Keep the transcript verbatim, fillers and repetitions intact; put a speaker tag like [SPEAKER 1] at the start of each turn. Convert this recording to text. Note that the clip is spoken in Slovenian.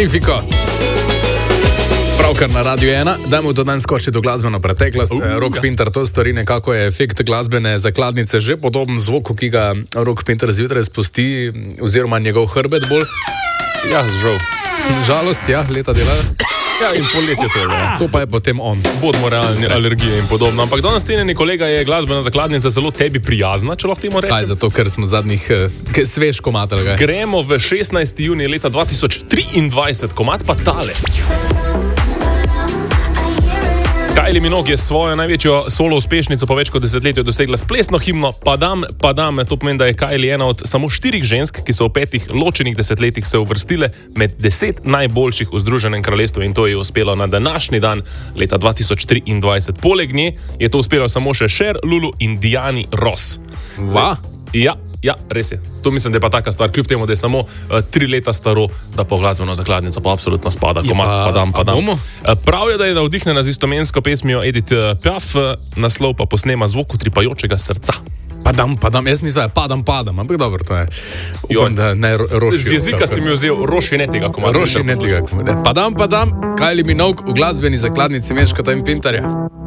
[SPEAKER 1] Magnifico. Pravkar na Radio ena, dajmo to dan skočiti v glasbeno preteklost. Uh, Rok Pintar to stori, nekako je efekt glasbene zakladnice že podoben zvoku, ki ga Rok Pintar zjutraj spusti, oziroma njegov hrbet bolj.
[SPEAKER 2] Ja, žal.
[SPEAKER 1] Žalost, ja, leta dela.
[SPEAKER 2] Ja, in poletje to, ja.
[SPEAKER 1] To pa je potem on.
[SPEAKER 2] Bodimo realni, alergije in podobno. Ampak danes, cenjeni kolega, je glasbena zakladnica zelo tebi prijazna, če lahko temu rečem.
[SPEAKER 1] Kaj, zato, ker smo zadnjih eh, svež komad, ali kaj?
[SPEAKER 2] Gremo v šestnajstega junija leta dva tisoč triindvajset, komad pa tale. Kylie Minogue je svojo največjo solo uspešnico po več kot desetletju dosegla s plesno himno Padam, Padam. To pomeni, da je Kylie ena od samo štirih žensk, ki so v petih ločenih desetletjih se uvrstile med deset najboljših v Združenem kraljestvu, in to je uspelo na današnji dan leta dva tisoč triindvajset. Poleg nje je to uspelo samo še Cher, Lulu in Diani Ross.
[SPEAKER 1] Va?
[SPEAKER 2] Ja. Ja, res je. To mislim, da je pa taka stvar, kljub temu, da je samo uh, tri leta staro, da po glasbeno zakladnico pa absolutno spada. Komad,
[SPEAKER 1] pa,
[SPEAKER 2] padam, padam.
[SPEAKER 1] Uh,
[SPEAKER 2] prav je, da je navdihnjena z istomensko pesmijo Edith Piaf, naslov pa posnema Zvok utripajočega srca.
[SPEAKER 1] Padam, padam, jaz mislim, da je padam, padam, ampak dobro, to je. Upam, da ne roši.
[SPEAKER 2] Z jezika si mi vzel, roši ne tega komada.
[SPEAKER 1] Roši ne tega komada. Padam, padam, Kylie Minogue v glasbeni zakladnici Meškota in Pintarja.